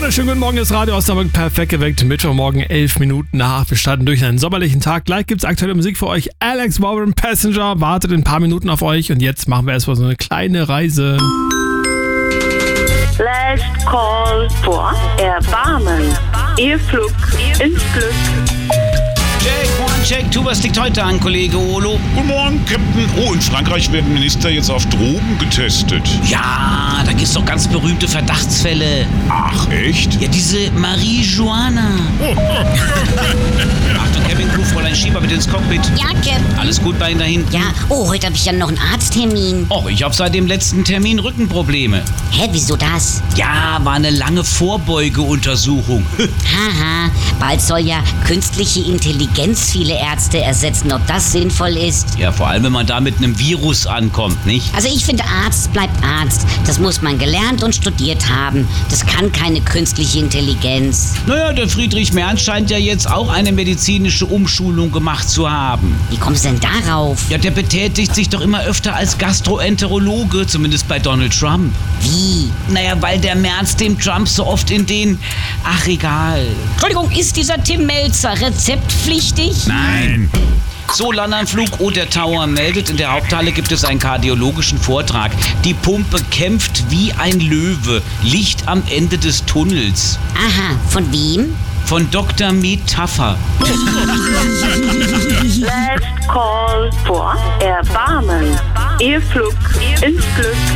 Wunderschönen guten Morgen, ist Radio Osnabrück perfekt geweckt. Mittwochmorgen 11 Minuten nach. Wir starten durch einen sommerlichen Tag. Gleich gibt's aktuelle Musik für euch. Alex Warren, Passenger, wartet in ein paar Minuten auf euch. Und jetzt machen wir erstmal so eine kleine Reise. Last Call for Erbarmen. Ihr Flug ins Glück. Check, was liegt heute an, Kollege Olo? Guten Morgen, Captain. Oh, in Frankreich werden Minister jetzt auf Drogen getestet. Ja, da gibt's doch ganz berühmte Verdachtsfälle. Ach, echt? Ja, diese Marie-Joana. Achtung, Cabin Crew, Fräulein Schieber, bitte ins Cockpit. Ja, Captain. Alles gut bei Ihnen dahin? Ja, heute habe ich ja noch einen Arzttermin. Oh, ich habe seit dem letzten Termin Rückenprobleme. Hä, wieso das? Ja, war eine lange Vorbeugeuntersuchung. Haha, bald soll ja künstliche Intelligenz viele Ärzte ersetzen, ob das sinnvoll ist. Ja, vor allem, wenn man da mit einem Virus ankommt, nicht? Also ich finde, Arzt bleibt Arzt. Das muss man gelernt und studiert haben. Das kann keine künstliche Intelligenz. Naja, der Friedrich Merz scheint ja jetzt auch eine medizinische Umschulung gemacht zu haben. Wie kommst du denn darauf? Ja, der betätigt sich doch immer öfter als Gastroenterologe, zumindest bei Donald Trump. Wie? Naja, weil der Merz dem Trump so oft in den... Ach, egal. Entschuldigung, ist dieser Tim Melzer rezeptpflichtig? Nein. So, Landanflug oder Tower meldet, in der Haupthalle gibt es einen kardiologischen Vortrag. Die Pumpe kämpft wie ein Löwe. Licht am Ende des Tunnels. Aha, von wem? Von Dr. Metapher. Last Call for Erbarmen. Ihr Flug ins Glück.